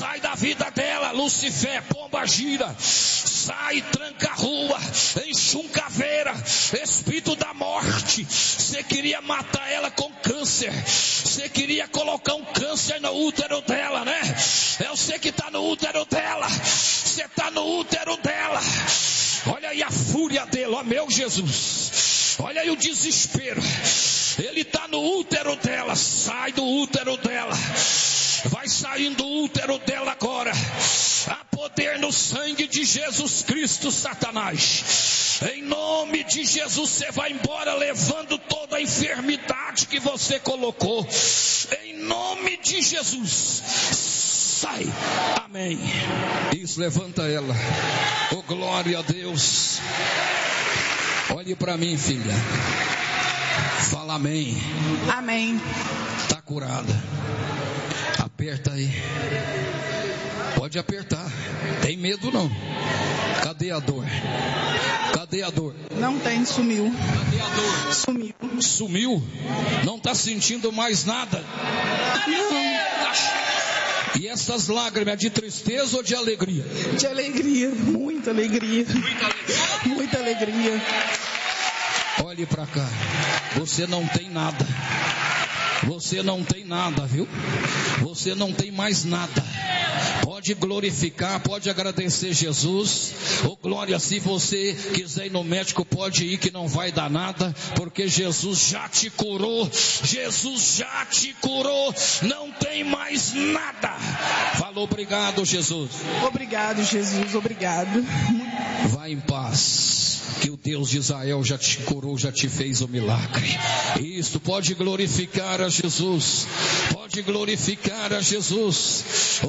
sai da vida dela, Lucifer, pomba gira, sai, tranca a rua, enxuncaveira, espírito da morte. Você queria matar ela com câncer, você queria colocar um câncer no útero dela, né? É você que está no útero dela, você está no útero dela. Olha aí a fúria dele, ó meu Jesus, olha aí o desespero. Ele está no útero dela, sai do útero dela, vai saindo do útero dela agora. Há poder no sangue de Jesus Cristo, Satanás. Em nome de Jesus, você vai embora levando toda a enfermidade que você colocou. Em nome de Jesus, sai. Amém. Isso, levanta ela. Oh, glória a Deus. Olhe para mim, filha. Fala amém. Amém. Está curada. Aperta aí. Pode apertar. Tem medo não. Cadê a dor? Cadê a dor? Não tem, sumiu. Cadê a dor? Sumiu. Sumiu? Não está sentindo mais nada? Não. E essas lágrimas de tristeza ou de alegria? De alegria, muita alegria. Muita alegria. Muita alegria. Olhe para cá. Você não tem nada. Você não tem nada, viu? Você não tem mais nada. Pode glorificar, pode agradecer Jesus. Oh, glória, se você quiser ir no médico, pode ir que não vai dar nada, porque Jesus já te curou. Jesus já te curou. Não tem mais nada. Falou, obrigado, Jesus. Obrigado, Jesus, obrigado. Vai em paz. Que o Deus de Israel já te curou, já te fez o milagre. Isto, pode glorificar a Jesus. Pode glorificar a Jesus.